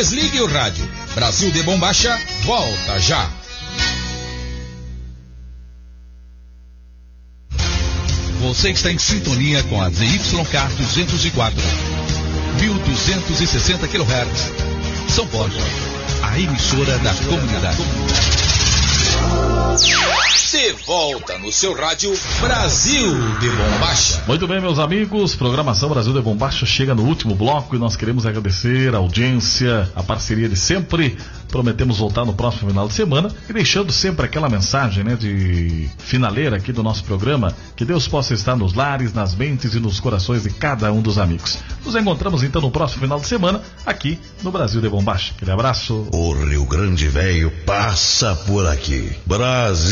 desligue o rádio. Brasil de Bombacha volta já. Você está em sintonia com a ZYK 204, 1260 kHz, São Paulo, a emissora da comunidade. De volta no seu rádio Brasil de Bombacha. Muito bem, meus amigos, programação Brasil de Bombacha chega no último bloco e nós queremos agradecer a audiência, a parceria de sempre. Prometemos voltar no próximo final de semana e deixando sempre aquela mensagem, né, de finaleira aqui do nosso programa. Que Deus possa estar nos lares, nas mentes e nos corações de cada um dos amigos. Nos encontramos então no próximo final de semana aqui no Brasil de Bombacha. Aquele abraço. O Rio Grande Velho passa por aqui. Brasil